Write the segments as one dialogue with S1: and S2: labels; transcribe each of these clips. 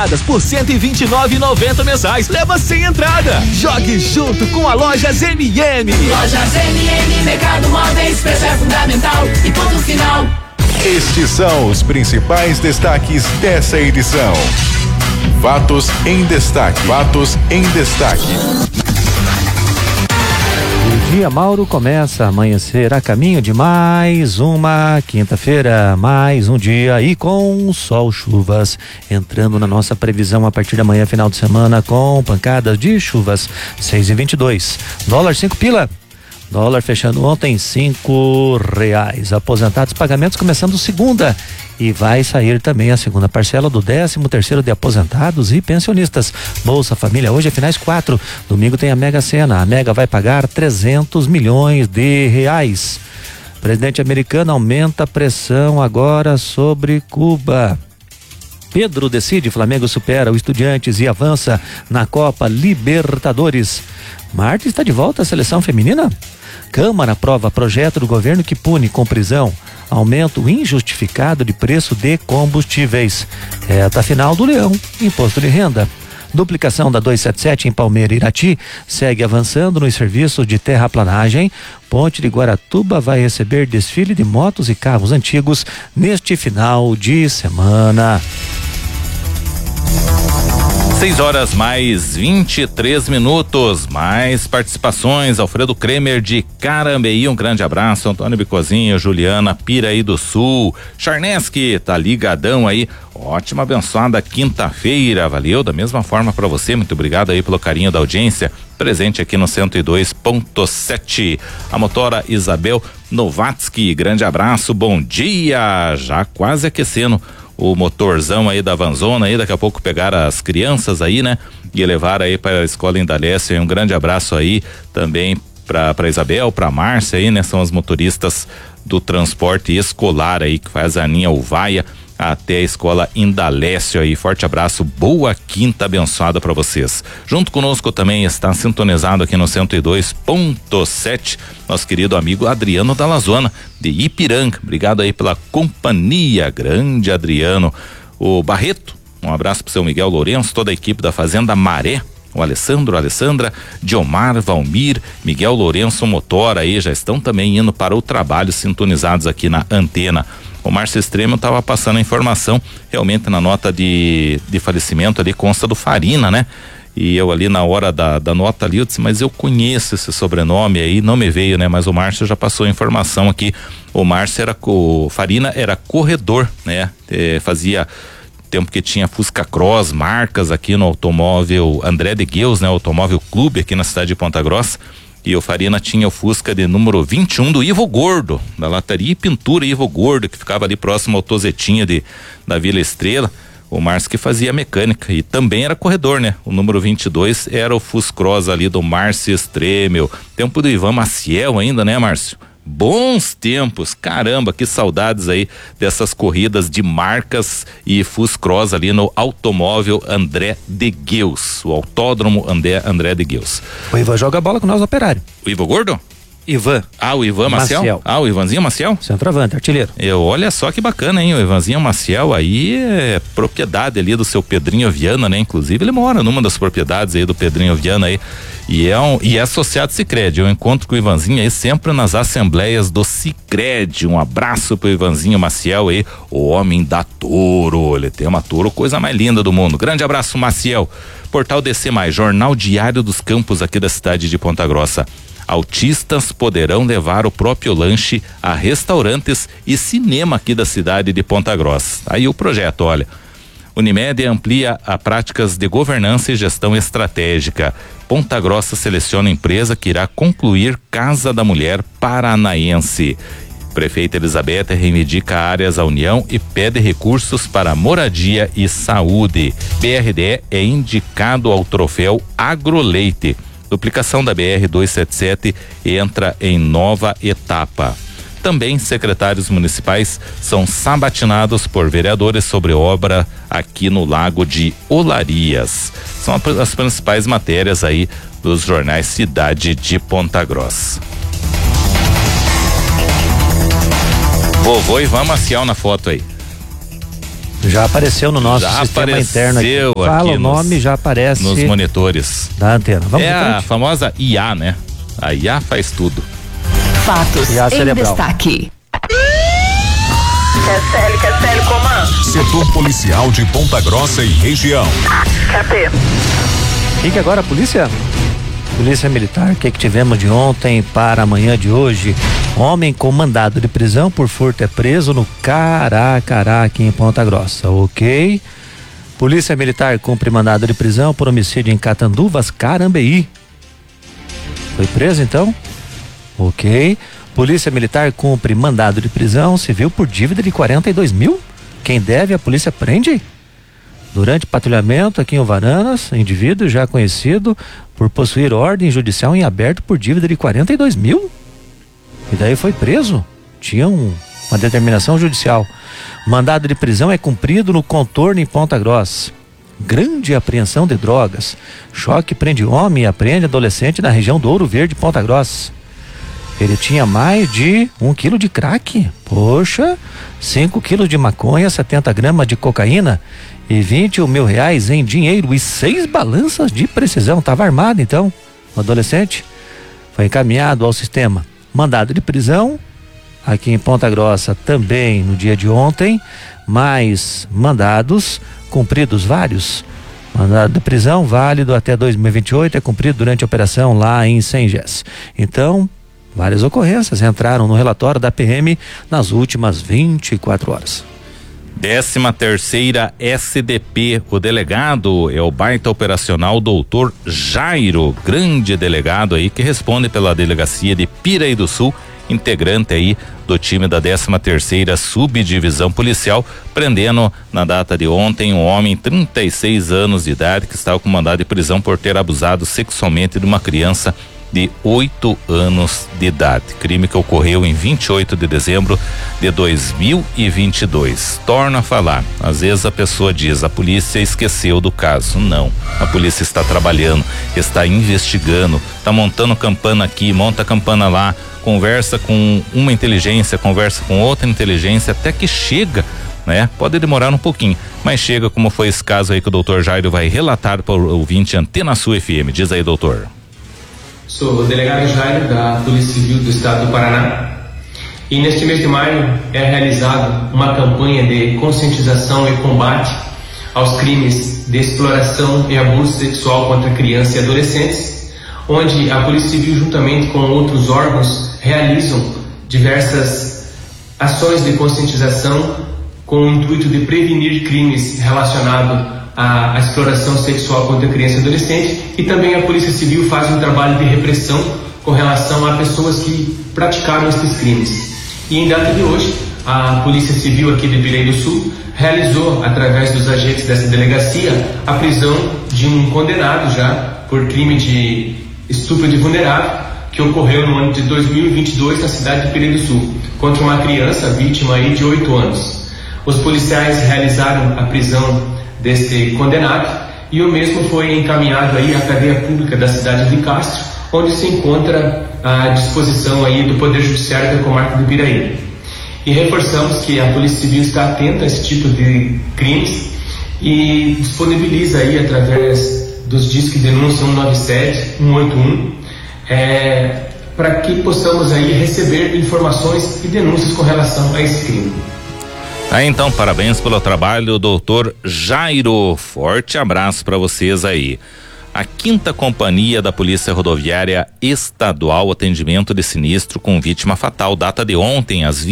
S1: entradas por R$ 129,90 mensais. Leva sem entrada. Jogue junto com a Lojas MM.
S2: Lojas MM, Mercado Móveis, preço é fundamental e ponto final.
S3: Estes são os principais destaques dessa edição. Fatos em destaque. Fatos em destaque.
S4: O dia, Mauro, começa a amanhecer a caminho de mais uma quinta-feira, mais um dia e com sol, chuvas entrando na nossa previsão a partir da manhã, final de semana, com pancadas de chuvas. 6,22. Dólar 5 pila. Dólar fechando ontem R$5. Aposentados, pagamentos começando segunda e vai sair também a segunda parcela do 13º de aposentados e pensionistas. Bolsa Família hoje é finais 4. Domingo tem a Mega Sena. A Mega vai pagar R$300 milhões. Presidente americano aumenta a pressão agora sobre Cuba. Pedro decide, Flamengo supera o Estudiantes e avança na Copa Libertadores. Marte está de volta à seleção feminina? Câmara aprova projeto do governo que pune com prisão aumento injustificado de preço de combustíveis. Reta final do Leão, imposto de renda. Duplicação da 277 em Palmeira e Irati segue avançando nos serviços de terraplanagem. Ponte de Guaratuba vai receber desfile de motos e carros antigos neste final de semana.
S5: 6h mais 23. Mais participações. Alfredo Kremer de Carambeí, um grande abraço. Antônio Bicozinho, Juliana Piraí do Sul, Charneski tá ligadão aí. Ótima, abençoada quinta-feira. Valeu, da mesma forma para você. Muito obrigado aí pelo carinho da audiência. Presente aqui no 102.7. A motora Isabel Novatsky, grande abraço, bom dia. Já quase aquecendo o motorzão aí da Vanzona aí, daqui a pouco pegar as crianças aí, né? E levar aí para a escola Indalécio. Um grande abraço aí também para Isabel, para Márcia aí, né? São as motoristas do transporte escolar aí, que faz a linha Uvaia até a escola Indalécio aí. Forte abraço, boa quinta abençoada para vocês. Junto conosco também está sintonizado aqui no 102.7 nosso querido amigo Adriano Dallazona de Ipiranga. Obrigado aí pela companhia, grande Adriano. O Barreto, um abraço pro seu Miguel Lourenço, toda a equipe da Fazenda Maré, o Alessandro, Alessandra, Diomar, Valmir, Miguel Lourenço Motora aí, já estão também indo para o trabalho, sintonizados aqui na antena. O Márcio Extremo estava passando a informação, realmente na nota de falecimento ali consta do Farina, né? E eu ali na hora da nota ali, eu disse, mas eu conheço esse sobrenome aí, não me veio, né? Mas o Márcio já passou a informação aqui. O Márcio o Farina era corredor, né? Fazia tempo que tinha Fusca Cross, marcas aqui no automóvel André de Gueus, né? Automóvel Clube aqui na cidade de Ponta Grossa. E o Farina tinha o Fusca de número 21 do Ivo Gordo, da Lataria e Pintura Ivo Gordo, que ficava ali próximo ao Tozetinha da Vila Estrela. O Márcio que fazia mecânica e também era corredor, né? O número 22 era o Fuscross ali do Márcio Extremel. Tempo do Ivan Maciel ainda, né, Márcio? Bons tempos, caramba, que saudades aí dessas corridas de marcas e Fuscross ali no automóvel André de Gueus, o autódromo André de Gueus.
S4: O Ivan joga bola com nós, Operário.
S5: O Ivo Gordo?
S4: Ivan.
S5: Ah, o Ivan Maciel? Ah, o Ivanzinho Maciel?
S4: Centroavante, artilheiro.
S5: Olha só que bacana, hein? O Ivanzinho Maciel aí é propriedade ali do seu Pedrinho Viana, né? Inclusive ele mora numa das propriedades aí do Pedrinho Viana aí e é associado Sicredi. Eu encontro com o Ivanzinho aí sempre nas assembleias do Sicredi. Um abraço pro Ivanzinho Maciel aí, o homem da Toro. Ele tem uma Toro, coisa mais linda do mundo. Grande abraço, Maciel. Portal DC+, Jornal Diário dos Campos aqui da cidade de Ponta Grossa. Autistas poderão levar o próprio lanche a restaurantes e cinema aqui da cidade de Ponta Grossa. Aí o projeto, olha. Unimed amplia a práticas de governança e gestão estratégica. Ponta Grossa seleciona empresa que irá concluir Casa da Mulher Paranaense. Prefeita Elizabeth reivindica áreas à União e pede recursos para moradia e saúde. BRD é indicado ao troféu Agroleite. Duplicação da BR-277 entra em nova etapa. Também secretários municipais são sabatinados por vereadores sobre obra aqui no Lago de Olarias. São as principais matérias aí dos jornais Cidade de Ponta Grossa. Vovô Ivan Maciel na foto aí.
S4: Já apareceu no nosso sistema interno aqui. Fala o nome, já aparece
S5: nos monitores
S4: da antena. Vamos
S5: a famosa IA, né? A IA faz tudo.
S2: Fatos em destaque.
S6: Quer comando.
S3: Setor policial de Ponta Grossa e região.
S6: Cadê?
S4: Fique agora, polícia. Polícia Militar, o que tivemos de ontem para amanhã de hoje? Homem com mandado de prisão por furto é preso no Caracará, aqui em Ponta Grossa, ok? Polícia Militar cumpre mandado de prisão por homicídio em Catanduvas, Carambeí. Foi preso então? Ok. Polícia Militar cumpre mandado de prisão civil por dívida de 42 mil. Quem deve, a polícia prende? Durante patrulhamento aqui em Ovaranas, indivíduo já conhecido por possuir ordem judicial em aberto por dívida de 42 mil. E daí foi preso. Tinha uma determinação judicial. Mandado de prisão é cumprido no contorno em Ponta Grossa. Grande apreensão de drogas. Choque prende homem e apreende adolescente na região do Ouro Verde, Ponta Grossa. Ele tinha mais de 1 quilo de crack. Poxa, 5 quilos de maconha, 70 gramas de cocaína e 21 mil reais em dinheiro e 6 balanças de precisão. Estava armado então, o adolescente. Foi encaminhado ao sistema. Mandado de prisão aqui em Ponta Grossa também no dia de ontem. Mais mandados cumpridos vários. Mandado de prisão válido até 2028 é cumprido durante a operação lá em Sengés. Então, várias ocorrências entraram no relatório da PM nas últimas 24 horas.
S5: 13ª SDP, o delegado é o baita operacional doutor Jairo, grande delegado aí que responde pela delegacia de Piraí do Sul, integrante aí do time da 13ª Subdivisão Policial, prendendo na data de ontem um homem 36 anos de idade que estava com mandado de prisão por ter abusado sexualmente de uma criança de 8 anos de idade. Crime que ocorreu em 28 de dezembro de 2022. Torna a falar. Às vezes a pessoa diz, a polícia esqueceu do caso. Não. A polícia está trabalhando, está investigando, está montando campana aqui, monta campana lá, conversa com uma inteligência, conversa com outra inteligência, até que chega, né? Pode demorar um pouquinho, mas chega, como foi esse caso aí que o doutor Jairo vai relatar para o ouvinte Antena Sul FM. Diz aí, doutor.
S7: Sou o delegado Jairo da Polícia Civil do Estado do Paraná e neste mês de maio é realizada uma campanha de conscientização e combate aos crimes de exploração e abuso sexual contra crianças e adolescentes, onde a Polícia Civil juntamente com outros órgãos realizam diversas ações de conscientização com o intuito de prevenir crimes relacionados a exploração sexual contra criança e adolescente, e também a Polícia Civil faz um trabalho de repressão com relação a pessoas que praticaram esses crimes. E em data de hoje, a Polícia Civil aqui de Piraí do Sul realizou, através dos agentes dessa delegacia, a prisão de um condenado já por crime de estupro de vulnerável, que ocorreu no ano de 2022 na cidade de Piraí do Sul, contra uma criança vítima aí de 8 anos. Os policiais realizaram a prisão desse condenado e o mesmo foi encaminhado aí à cadeia pública da cidade de Castro, onde se encontra à disposição aí do Poder Judiciário da comarca do Piraí. E reforçamos que a Polícia Civil está atenta a esse tipo de crimes e disponibiliza aí através dos discos de denúncia 197, 181, para que possamos aí receber informações e denúncias com relação a esse crime.
S5: Então, parabéns pelo trabalho, doutor Jairo. Forte abraço para vocês aí. A 5ª Companhia da Polícia Rodoviária Estadual, atendimento de sinistro com vítima fatal, data de ontem, às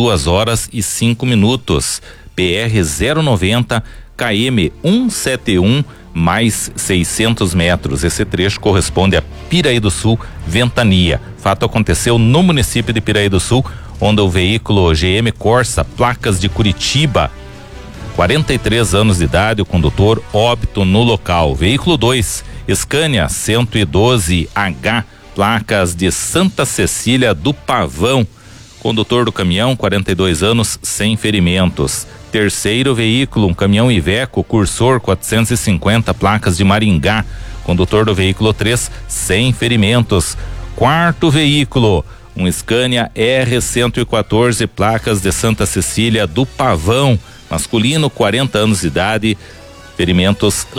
S5: 22h05, PR 090, KM 171, mais 600 metros. Esse trecho corresponde a Piraí do Sul, Ventania. Fato aconteceu no município de Piraí do Sul, onde o veículo GM Corsa, placas de Curitiba, 43 anos de idade, o condutor óbito no local. Veículo 2, Scania 112H, placas de Santa Cecília do Pavão. Condutor do caminhão, 42 anos, sem ferimentos. Terceiro veículo, um caminhão Iveco, Cursor 450, placas de Maringá. Condutor do veículo 3, sem ferimentos. Quarto veículo, um Scania R114, placas de Santa Cecília do Pavão. masculino, 40 anos de idade, ferimentos